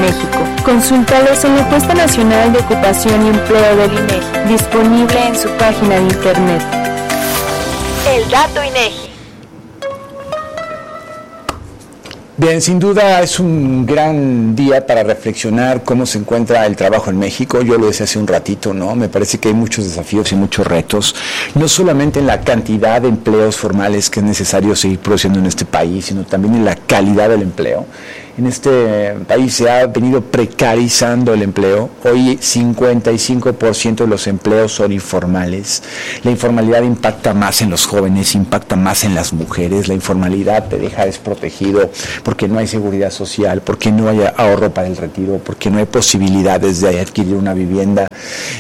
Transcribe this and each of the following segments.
México. Consúltalos en la encuesta nacional de ocupación y empleo del INEGI, disponible en su página de internet. El dato INEGI. Bien, sin duda es un gran día para reflexionar cómo se encuentra el trabajo en México. Yo lo decía hace un ratito, ¿no? Me parece que hay muchos desafíos y muchos retos, no solamente en la cantidad de empleos formales que es necesario seguir produciendo en este país, sino también en la calidad del empleo. En este país se ha venido precarizando el empleo. Hoy 55% de los empleos son informales. La informalidad impacta más en los jóvenes, impacta más en las mujeres. La informalidad te deja desprotegido porque no hay seguridad social, porque no hay ahorro para el retiro, porque no hay posibilidades de adquirir una vivienda.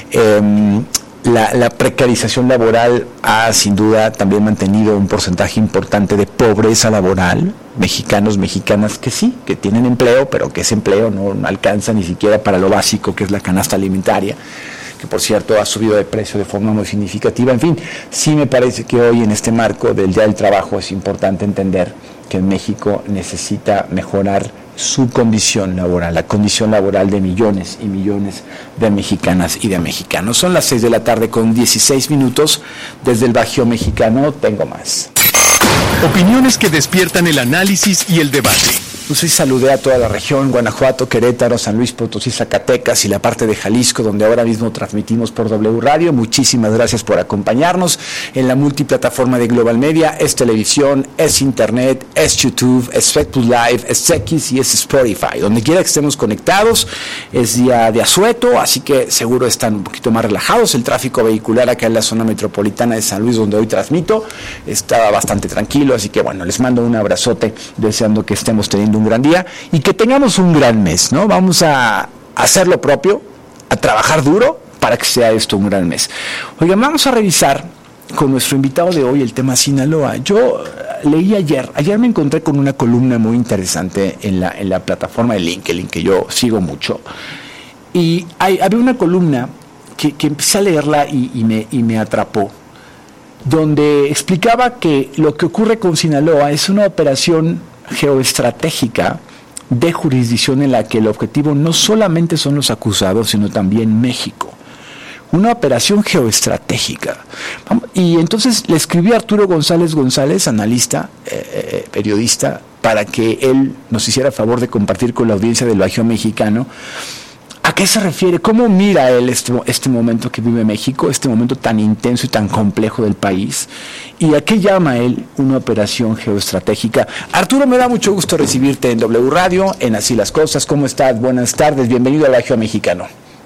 La precarización laboral ha sin duda también mantenido un porcentaje importante de pobreza laboral, mexicanos, mexicanas que sí, que tienen empleo, pero que ese empleo no alcanza ni siquiera para lo básico que es la canasta alimentaria, que por cierto ha subido de precio de forma muy significativa. En fin, sí me parece que hoy en este marco del Día del Trabajo es importante entender que México necesita mejorar su condición laboral, la condición laboral de millones y millones de mexicanas y de mexicanos. Son las 6 de la tarde con 16 minutos. Desde el Bajío Mexicano tengo más. Opiniones que despiertan el análisis y el debate. Pues hoy saludé a toda la región, Guanajuato, Querétaro, San Luis Potosí, Zacatecas y la parte de Jalisco, donde ahora mismo transmitimos por W Radio. Muchísimas gracias por acompañarnos en la multiplataforma de Global Media. Es televisión, es internet, es YouTube, es Facebook Live, es X y es Spotify. Donde quiera que estemos conectados, es día de asueto, así que seguro están un poquito más relajados. El tráfico vehicular acá en la zona metropolitana de San Luis, donde hoy transmito, está bastante tranquilo, así que bueno, les mando un abrazote, deseando que estemos teniendo un gran día y que tengamos un gran mes, ¿no? Vamos a hacer lo propio, a trabajar duro para que sea esto un gran mes. Oigan, vamos a revisar con nuestro invitado de hoy el tema Sinaloa. Yo leí ayer me encontré con una columna muy interesante en la plataforma de LinkedIn, que yo sigo mucho, y había una columna que empecé a leerla y me atrapó, donde explicaba que lo que ocurre con Sinaloa es una operación geoestratégica de jurisdicción en la que el objetivo no solamente son los acusados, sino también México. Una operación geoestratégica. Y entonces le escribí a Arturo González, analista, periodista, para que él nos hiciera favor de compartir con la audiencia del Bajío Mexicano ¿a qué se refiere? ¿Cómo mira él este momento que vive México, este momento tan intenso y tan complejo del país? ¿Y a qué llama él una operación geoestratégica? Arturo, me da mucho gusto recibirte en W Radio, en Así las Cosas. ¿Cómo estás? Buenas tardes, bienvenido al Bajío Mexicano.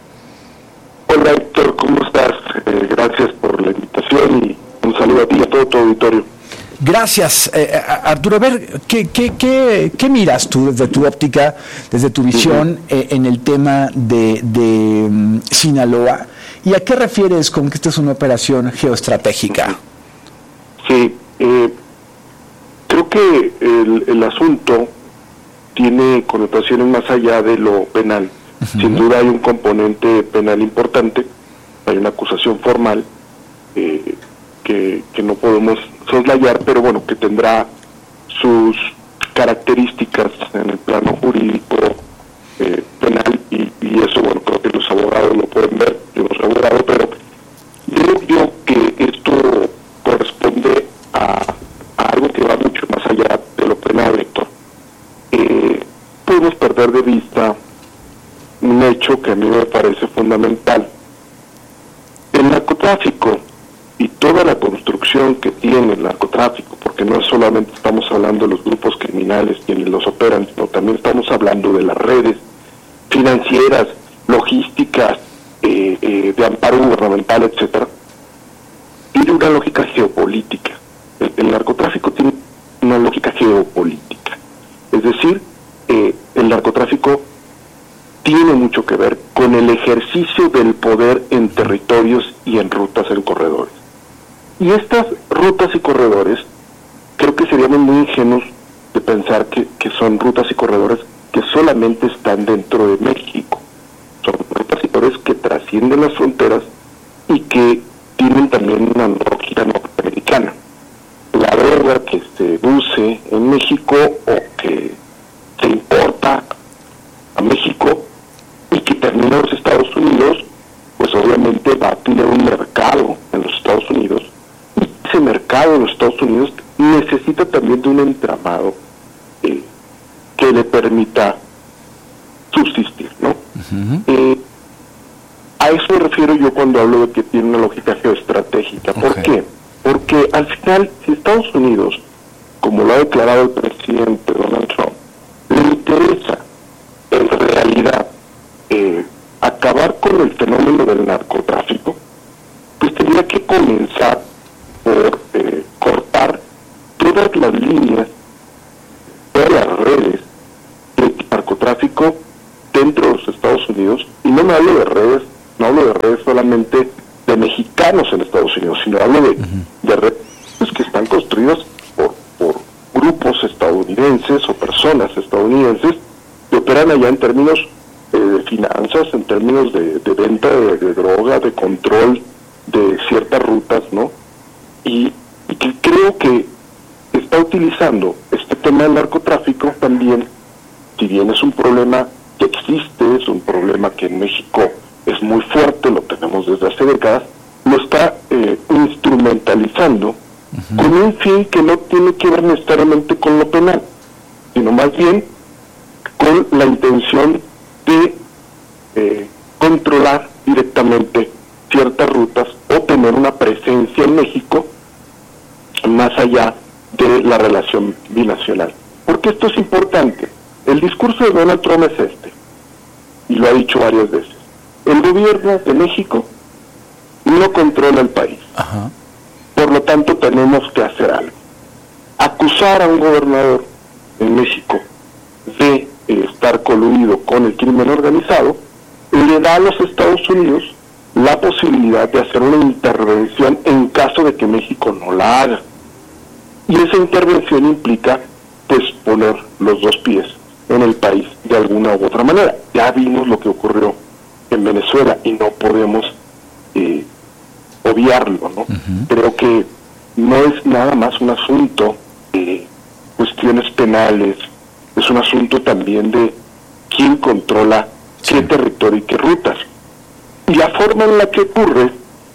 Hola Héctor, ¿cómo estás? Gracias por la invitación y un saludo a ti y a todo tu auditorio. Gracias, Arturo. A ver, ¿qué miras tú desde tu óptica, desde tu visión en el tema de Sinaloa? ¿Y a qué refieres con que esta es una operación geoestratégica? Sí, creo que el asunto tiene connotaciones más allá de lo penal. Sin duda hay un componente penal importante, hay una acusación formal que no podemos soslayar, pero bueno, que tendrá sus características en el plano jurídico penal y eso, bueno, creo que los abogados lo pueden ver, yo no soy abogado, pero creo yo que esto corresponde a algo que va mucho más allá de lo penal, Héctor. Podemos perder de vista un hecho que a mí me parece fundamental. El narcotráfico y toda la construcción que tiene el narcotráfico, porque no solamente estamos hablando de los grupos criminales quienes los operan, sino también estamos hablando de las redes financieras, logísticas, de amparo gubernamental, etcétera, tiene una lógica geopolítica. El narcotráfico tiene una lógica geopolítica, es decir, el narcotráfico tiene mucho que ver con el ejercicio del poder en territorios y en rutas, en corredores. Y estas rutas y corredores, creo que seríamos muy ingenuos de pensar que son rutas y corredores que solamente están dentro de México. Son rutas y corredores que trascienden las fronteras y que tienen también una lógica norteamericana. La droga que se produce en México o que se importa a México obviamente va a tener un mercado en los Estados Unidos. Ese mercado en los Estados Unidos necesita también de un entramado que le permita subsistir, ¿no? Uh-huh. A eso me refiero yo cuando hablo de que tiene una lógica geoestratégica. ¿Por qué? Porque al final, si Estados Unidos, como lo ha declarado el presidente Donald Trump, le interesa en realidad acabar con el fenómeno del narcotráfico, pues tendría que comenzar por cortar todas las líneas, todas las redes de narcotráfico dentro de los Estados Unidos. Y no hablo de redes solamente de mexicanos en Estados Unidos, sino hablo de redes que están construidas por grupos estadounidenses o personas estadounidenses que operan allá en términos de finanzas, en términos de venta de droga, de control de ciertas rutas, ¿no? Y que creo que está utilizando este tema del narcotráfico también, si bien es un problema que existe, es un problema que en México es muy fuerte, lo tenemos desde hace décadas, lo está instrumentalizando con un fin que no tiene que ver necesariamente con lo penal, sino más bien con la intención de controlar directamente ciertas rutas o tener una presencia en México más allá de la relación binacional. Porque esto es importante. El discurso de Donald Trump es este, y lo ha dicho varias veces. El gobierno de México no controla el país. Ajá. Por lo tanto, tenemos que hacer algo. Acusar a un gobernador en México de estar coludido con el crimen organizado le da a los Estados Unidos la posibilidad de hacer una intervención en caso de que México no la haga. Y esa intervención implica, pues, poner los dos pies en el país de alguna u otra manera. Ya vimos lo que ocurrió en Venezuela y no podemos obviarlo, ¿no? Uh-huh. Creo que no es nada más un asunto de cuestiones penales, es un asunto también de quién controla qué territorio y qué rutas. Y la forma en la que ocurre,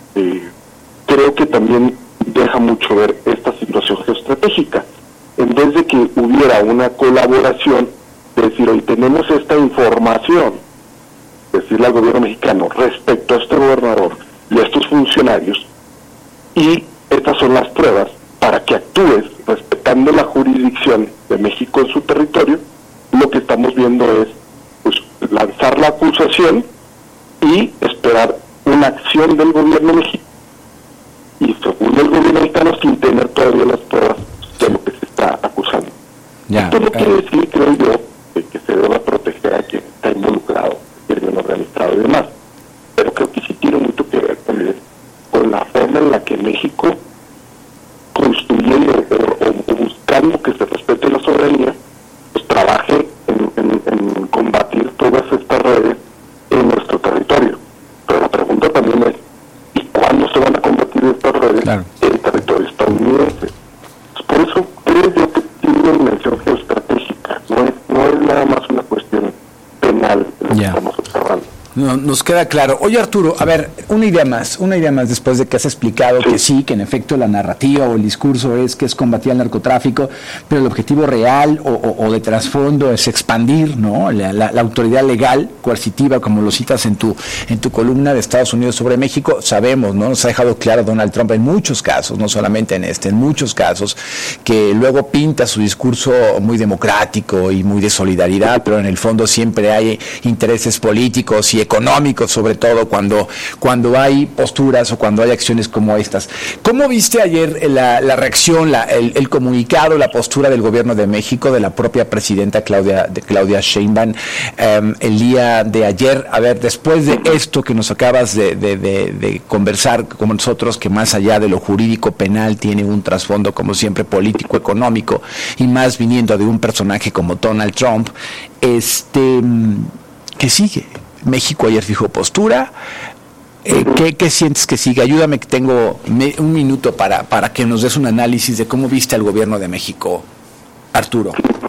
creo que también deja mucho ver esta situación geoestratégica. En vez de que hubiera una colaboración, es decir, hoy tenemos esta información, decirle al gobierno mexicano respecto a este gobernador y a estos funcionarios, y estas son las pruebas para que actúes respetando la jurisdicción de México en su territorio. Lo que estamos viendo es, pues, lanzar la acusación y esperar una acción del gobierno mexicano, y según el gobierno mexicano, sin tener todavía las pruebas de lo que se está acusando. Esto no quiere decir, creo yo, que se deba proteger a quien está involucrado, crimen organizado y demás, pero creo que sí tiene mucho que ver también con la forma en la que México, construyendo o buscando que se respete la soberanía, pues trabaje en combatir todas estas redes en nuestro territorio. Pero la pregunta también es, ¿y cuándo se van a combatir estas redes en territorio estadounidense? Pues por eso creo yo que tiene una dimensión geoestratégica, no es nada más una cuestión penal lo que estamos observando. No, nos queda claro. Oye, Arturo, a ver, una idea más después de que has explicado que sí, que en efecto la narrativa o el discurso es que es combatir al narcotráfico, pero el objetivo real o de trasfondo es expandir, ¿no? La autoridad legal, coercitiva, como lo citas en tu columna de Estados Unidos sobre México. Sabemos, ¿no? Nos ha dejado claro Donald Trump en muchos casos, no solamente en muchos casos, que luego pinta su discurso muy democrático y muy de solidaridad, pero en el fondo siempre hay intereses políticos y económicos, sobre todo cuando hay posturas o cuando hay acciones como estas. ¿Cómo viste ayer la reacción, el comunicado, la postura del gobierno de México, de la propia presidenta Claudia Sheinbaum el día de ayer? A ver, después de esto que nos acabas de conversar con nosotros, que más allá de lo jurídico penal tiene un trasfondo, como siempre, político, económico, y más viniendo de un personaje como Donald Trump, ¿qué sigue? México ayer fijó postura. ¿Qué sientes que sigue? Ayúdame, que tengo un minuto para que nos des un análisis de cómo viste al gobierno de México, Arturo.